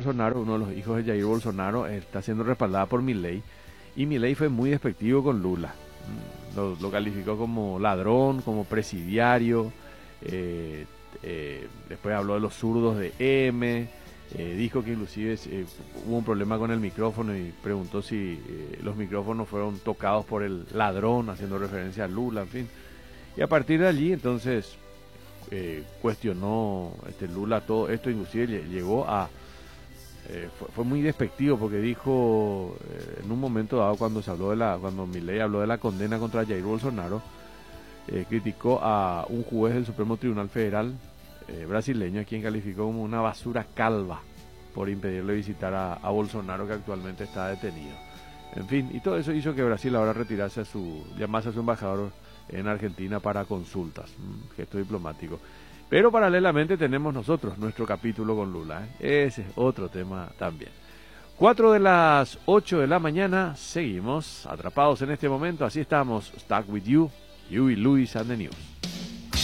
Bolsonaro, uno de los hijos de Jair Bolsonaro, está siendo respaldada por Milei, y Milei fue muy despectivo con Lula. Lo calificó como ladrón, como presidiario, después habló de los zurdos de M, dijo que inclusive hubo un problema con el micrófono y preguntó si los micrófonos fueron tocados por el ladrón, haciendo referencia a Lula, en fin. Y a partir de allí, entonces, cuestionó Lula todo esto, inclusive llegó a... fue muy despectivo porque dijo en un momento dado cuando Milei habló de la condena contra Jair Bolsonaro, criticó a un juez del Supremo Tribunal Federal brasileño, a quien calificó como una basura calva por impedirle visitar a Bolsonaro, que actualmente está detenido. En fin, y todo eso hizo que Brasil ahora llamase a su embajador en Argentina para consultas, gesto diplomático. Pero paralelamente tenemos nosotros nuestro capítulo con Lula, ese es otro tema también. 4 de las 8 de la mañana, seguimos atrapados en este momento, así estamos, Stuck With You, Huey Lewis and the News.